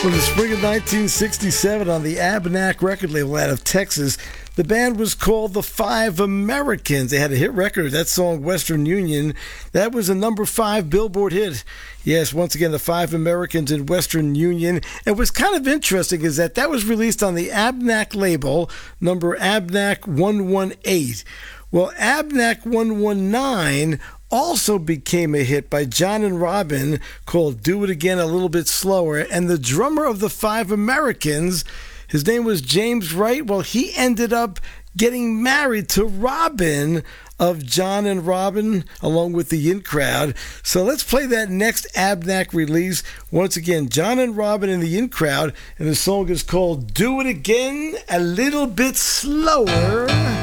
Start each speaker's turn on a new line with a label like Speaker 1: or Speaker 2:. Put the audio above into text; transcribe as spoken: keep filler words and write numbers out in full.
Speaker 1: In the spring of nineteen sixty-seven, on the Abnac record label out of Texas, the band was called the Five Americans. They had a hit record, that song Western Union. That was a number five Billboard hit. Yes, once again, the Five Americans in Western Union. And what's kind of interesting is that that was released on the Abnac label, number Abnac one eighteen. Well, Abnac one nineteen also became a hit by John and Robin called Do It Again a Little Bit Slower. And the drummer of the Five Americans, his name was James Wright. Well, he ended up getting married to Robin of John and Robin, along with the In Crowd. So let's play that next Abnac release. Once again, John and Robin and the In Crowd, and the song is called Do It Again a Little Bit Slower.